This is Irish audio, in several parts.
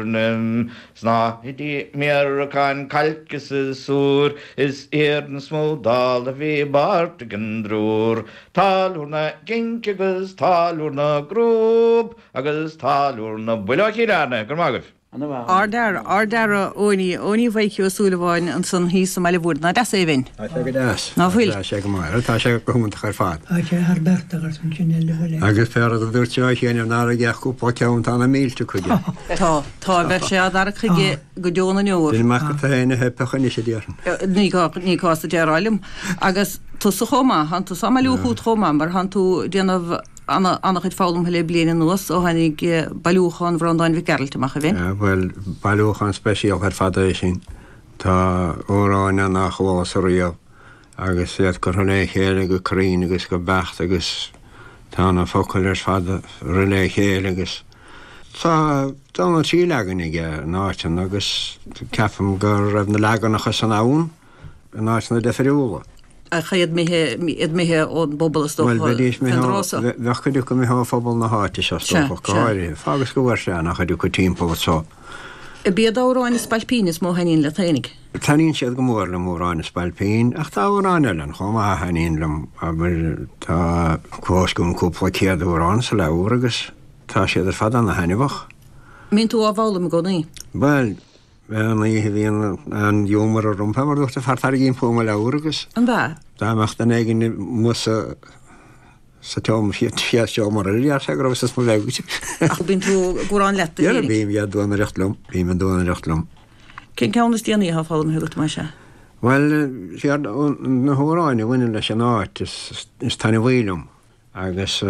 Arnhem, sna die meer kan kalkes soer, is eerden smoldal vi bartigen droer, talurna ginkigus, talurna grob, agus talurna bulakirane, gurmaguf. Ardar óní bhaiciú súlaháin an san hí sa meile bhúr na das é bhain. Ná bhfuil. Tá sé go chumanta chuir fad. Ar bertagar san sinile bhile. Agus fer a dúirte chéanam ná a gceachú poceann tá na mílte chuide. Tá bheith sé dar chuige go deonna neúr. Bhín meach go héine hepechan is sé déan. Ní cásta derálim agus tú sa chomá, han tú sama luúchú chomá, mar han tú déanamh annach chud fálam heile bliana nuas ó hanig bailúchan bhrandáin bhí geirlteach a bhain. Well, bailúchan speisial chuir fada é sin. Tá óráine nach chláás a riamh agus iad gur thuné chéile go crín agus go becht agus tá na focail ar fada runé chéile agus. Tá dána tí legan ige náitin agus ceafam gur raibh na leganach san ann náitin na deferiúla. A chaiad mithe ón bobbal stop Bheachchaú go mé fphobal na háte se stoáir. Fágus go bhar se nach chuú go timppó só. I bíad áráin spalpínis mó haín le tainig. Taín siad go mór le mórráin spalpín, ach tá óráinelan chum a haín lem tá cósún cúpla céad órán sa leúr agus tá siad ar fadan na hainehach. Mín tú á bhálam go ní? Well, í híon an dúmar a rumpa mar dúirta fartar ginn póma leúragus. An bá? Dáach den éigen musa sa tom fiá mar a se go sa mó leúte. Ach bín tú gúrán leta? Iar bím iad dúna rechtlum, bím an dúna rechtlum. Cén ceannas díanaí ha fálam thugat mai se? Well, fiad na hóráine bhaine leis an áit is tanna bhílum. Agus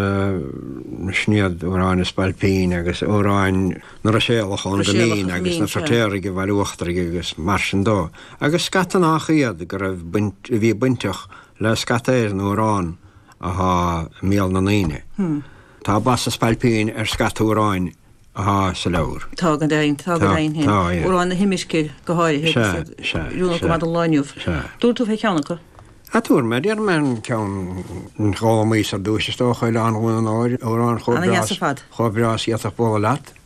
sníad óráin spalpín agus óráin nar a séalachán gonín agus na fertéirige bhilúachtarige agus mar sin dó. Agus scatan áchaíad gur bhí bunteach le scatéir an órán a míal na naine. Tá bas a spalpín ar scatúráin a sa leúr. Tá go dain hén. Óráin na hiimiisce go háir dúna go mad an láinniuh. Dúr tú fé ceanna go? A túr me ar men ceann chámíos ar dúise tóchaile anhfuin an áir órán chobrás iad a bóla leat.